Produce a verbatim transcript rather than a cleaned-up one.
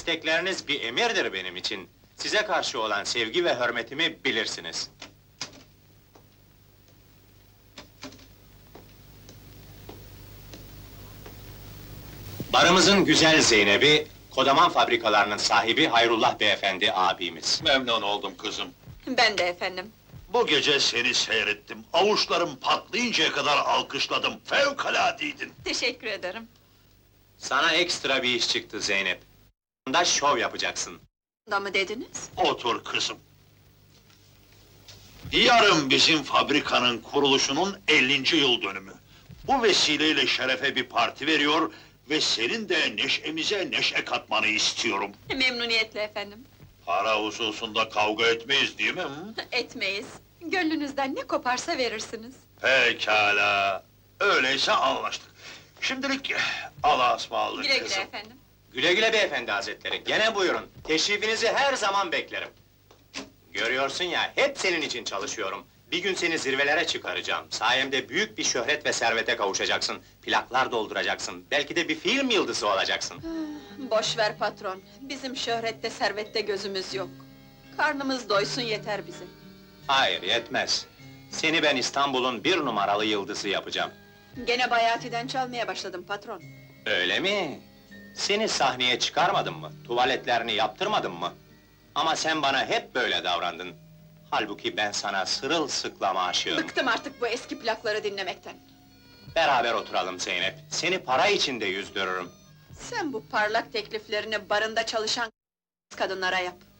İstekleriniz bir emirdir benim için. Size karşı olan sevgi ve hürmetimi bilirsiniz. Barımızın güzel Zeynep'i, Kodaman fabrikalarının sahibi Hayrullah beyefendi abimiz. Memnun oldum kızım. Ben de efendim. Bu gece seni seyrettim. Avuçlarım patlayıncaya kadar alkışladım. Fevkaladeydin. Teşekkür ederim. Sana ekstra bir iş çıktı Zeynep. Da şov yapacaksın. Da mı dediniz? Otur kızım. Yarın bizim fabrikanın kuruluşunun ellinci yıl dönümü. Bu vesileyle şerefe bir parti veriyor ve senin de neşemize neşe katmanı istiyorum. Memnuniyetle efendim. Para hususunda kavga etmeyiz değil mi? hı? Etmeyiz. Gönlünüzden ne koparsa verirsiniz. Pekala. Öyleyse anlaştık. Şimdilik Allah'a ısmarladık Güle güle kızım. efendim. Güle güle beyefendi hazretleri, gene buyurun. Teşrifinizi her zaman beklerim. Görüyorsun ya, hep senin için çalışıyorum. Bir gün seni zirvelere çıkaracağım. Sayemde büyük bir şöhret ve servete kavuşacaksın. Plaklar dolduracaksın. Belki de bir film yıldızı olacaksın. Boş ver patron. Bizim şöhrette servette gözümüz yok. Karnımız doysun yeter bize. Hayır, yetmez. Seni ben İstanbul'un bir numaralı yıldızı yapacağım. Gene Bayati'den çalmaya başladım patron. Öyle mi? Seni sahneye çıkarmadım mı? Tuvaletlerini yaptırmadım mı? Ama sen bana hep böyle davrandın. Halbuki ben sana sırılsıklam aşığım. Bıktım artık bu eski plakları dinlemekten. Beraber oturalım Zeynep. Seni para içinde yüzdürürüm. Sen bu parlak tekliflerini barında çalışan kadınlara yap.